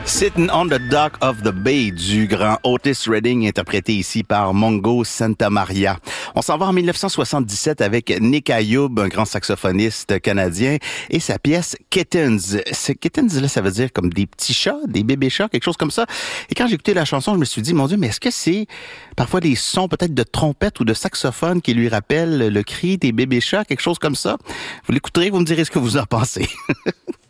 Sitting on the Dock of the Bay du grand Otis Redding, interprété ici par Mongo Santamaria. On s'en va en 1977 avec Nick Ayoub, un grand saxophoniste canadien, et sa pièce Kittens. Ce Kittens, là, ça veut dire comme des petits chats, des bébés chats, quelque chose comme ça. Et quand j'ai écouté la chanson, je me suis dit, mon Dieu, mais est-ce que c'est parfois des sons peut-être de trompette ou de saxophone qui lui rappellent le cri des bébés chats, quelque chose comme ça? Vous l'écouterez, vous me direz ce que vous en pensez.